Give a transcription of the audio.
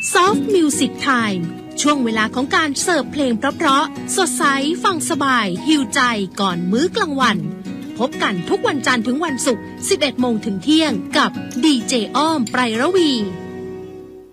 Soft Music Time ช่วงเวลาของการเสิร์ฟเพลงเพราะๆสดใสฟังสบายหิวใจก่อนมื้อกลางวันพบกันทุกวันจันทร์ถึงวันศุกร์ 11 โมงถึงเที่ยงกับดีเจอ้อมไพรระวี